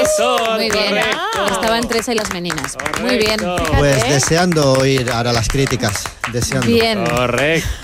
Muy bien. Correcto. Estaba entre esa y las meninas. Correcto. Muy bien. Pues deseando oír ahora las críticas. Deseando. Bien. Correcto.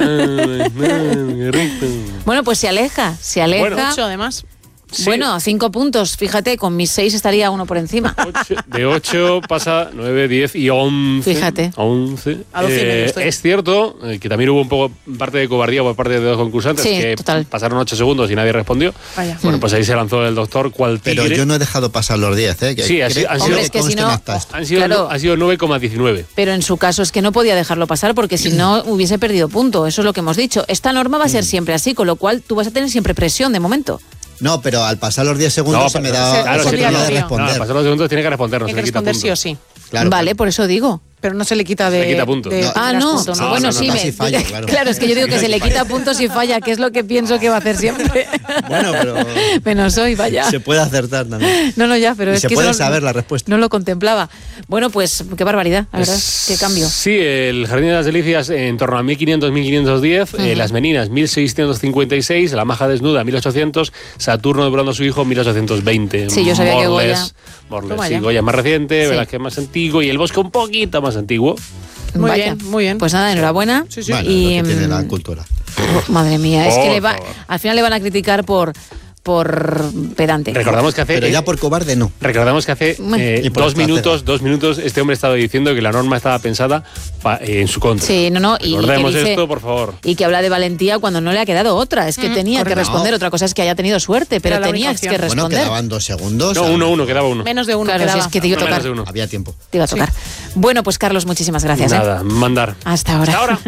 Bueno, pues se aleja. Bueno. Mucho, además. Sí. Bueno, 5 puntos. Fíjate, con mis 6 estaría uno por encima. De 8 pasa 9, 10 y 11. Fíjate. 11. A 12 y medio estoy. Es cierto que también hubo un poco parte de cobardía por parte de los concursantes, Sí, que total. pasaron 8 segundos y nadie respondió. Vaya. Bueno, pues ahí se lanzó el doctor cual tigre. Pero yo no he dejado pasar los 10, ¿eh? Sí, han sido- Hombre, es que si no- Han sido, Claro. ha sido 9,19. Pero en su caso es que no podía dejarlo pasar porque si no hubiese perdido punto. Eso es lo que hemos dicho. Esta norma va a ser siempre así, con lo cual tú vas a tener siempre presión de momento. No, pero al pasar los 10 segundos se me da claro, la oportunidad de sí, responder. No, pasar los segundos tiene que responder, no Hay se que le quita responder puntos. sí o sí. Claro, Vale, claro. por eso digo. Pero no se le quita Se de... le quita puntos. No. Ah, tendrás no. punto, No, Bueno, no, sí, no, me... casi fallo, claro. es que yo digo que se le quita puntos si falla, que es lo que pienso que va a hacer siempre. Bueno, pero Menos hoy, vaya. se puede acertar también. No, ya, pero Y es se que puede eso saber la respuesta. No lo contemplaba. Bueno, pues qué barbaridad, la verdad. Qué cambio. Sí, el Jardín de las Delicias en torno a 1500, 1510, las Meninas 1656, la Maja Desnuda 1800, Saturno devorando a su hijo 1820. Sí, yo sabía que Goya- Morles, Toma sí, ya. Goya más reciente, Sí. Velázquez más antiguo y el Bosque un poquito más antiguo. Muy Vaya. bien, muy bien. Pues nada, enhorabuena. Sí, sí. Bueno, Y, lo que tiene la cultura. madre mía, es que Por le va, favor. al final le van a criticar por pedante. Recordamos que hace... Pero ya por cobarde no. Recordamos que hace Y por 2 estratega. minutos este hombre estaba diciendo que la norma estaba pensada en su contra. Sí, no, y Recordemos que dice- esto, por favor. Y que habla de valentía cuando no le ha quedado otra. Es que tenía que correcto. responder. Otra cosa es que haya tenido suerte, pero Era la tenías única que opción. Bueno, responder. quedaban 2 segundos. No, a lo 1-1, mejor. quedaba uno. Menos de uno Claro, si quedaba. es que te iba a No, menos tocar. de uno. Había tiempo. Te iba a tocar. Bueno, pues Carlos, muchísimas gracias. Nada, mandar. Hasta ahora. Hasta ahora.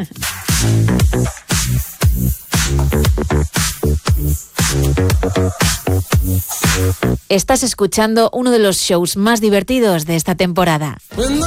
Estás escuchando uno de los shows más divertidos de esta temporada. When the